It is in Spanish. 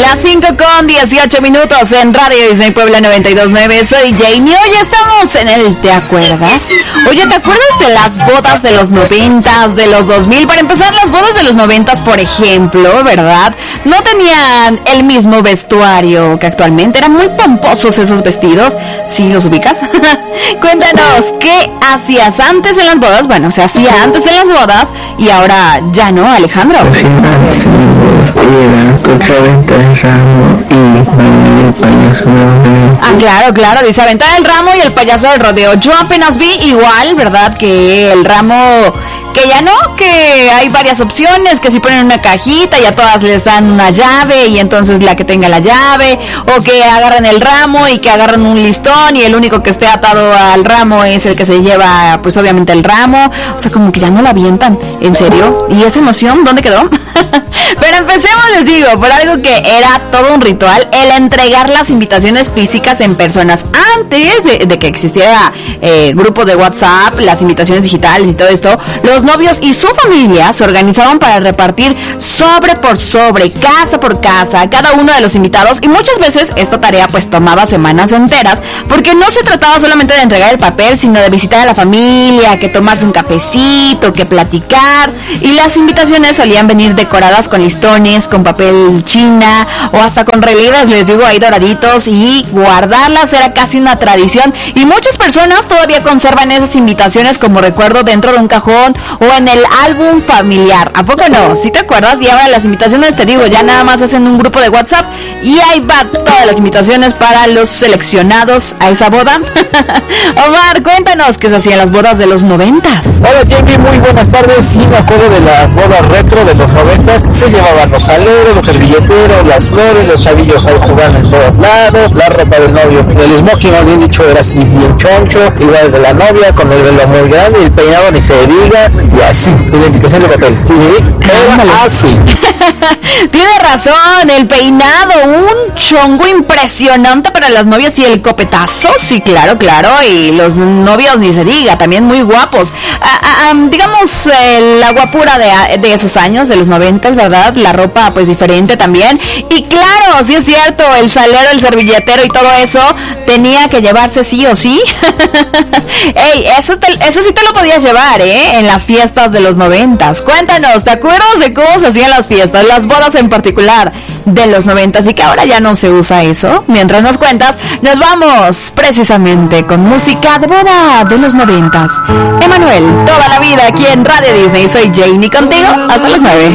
Las 5:18 en Radio Disney Puebla 92.9. Soy Janie. Hoy estamos en el ¿Te acuerdas? Oye, ¿te acuerdas de las bodas de los 90s, de los 2000? Para empezar, las bodas de los 90s, por ejemplo, ¿verdad? No tenían el mismo vestuario que actualmente. Eran muy pomposos esos vestidos. ¿Sí los ubicas? Cuéntanos, ¿qué hacías antes en las bodas? Bueno, se hacía antes en las bodas y ahora ya no, Alejandro. Claro, dice aventar el ramo y el payaso del rodeo. Yo apenas vi igual, ¿verdad? Que el ramo, que ya no, que hay varias opciones, que si ponen una cajita y a todas les dan una llave y entonces la que tenga la llave, o que agarran el ramo y que agarran un listón y el único que esté atado al ramo es el que se lleva, pues obviamente el ramo. O sea, como que ya no la avientan, ¿en serio? ¿Y esa emoción dónde quedó? Pero empecemos, les digo, por algo que era todo un ritual, el entregar las invitaciones físicas en personas. Antes de que existiera grupo de WhatsApp, las invitaciones digitales y todo esto, los novios y su familia se organizaban para repartir sobre por sobre, casa por casa, cada uno de los invitados, y muchas veces esta tarea pues tomaba semanas enteras, porque no se trataba solamente de entregar el papel, sino de visitar a la familia, que tomarse un cafecito, que platicar, y las invitaciones solían venir decoradas con listones, con papel china o hasta con relieves, les digo, ahí doraditos, y guardarlas era casi una tradición, y muchas personas todavía conservan esas invitaciones como recuerdo dentro de un cajón o en el álbum familiar. ¿A poco no? ¿Sí te acuerdas? Y ahora las invitaciones, te digo, ya nada más hacen un grupo de WhatsApp y ahí va todas las invitaciones para los seleccionados a esa boda. Omar, cuéntanos qué se hacía en las bodas de los 90s. Hola Jamie, muy buenas tardes. Sí, me acuerdo de las bodas retro de los 90s. Se llevaban los aleros, los servilleteros, las flores, los chavillos ahí jugando en todos lados, la ropa del novio, el smoking, más bien dicho, era así bien choncho, igual de la novia con el velo muy grande, el peinado ni se diga, y así, identificación de papel. Sí, era así. Tiene razón, el peinado, un chongo impresionante para las novias y el copetazo, sí, claro, y los novios ni se diga, también muy guapos. Digamos, la guapura de esos años, de los 90s, ¿verdad? La ropa pues diferente también, y claro, sí es cierto, el salero, el servilletero y todo eso tenía que llevarse sí o sí. Ey, eso sí te lo podías llevar, en las fiestas de los 90s. Cuéntanos, ¿te acuerdas de cómo se hacían las fiestas, las bodas en particular de los 90s, y que ahora ya no se usa eso? Mientras nos cuentas, nos vamos precisamente con música de boda de los 90s. Emanuel, toda la vida aquí en Radio Disney. Soy Janie contigo hasta las 9.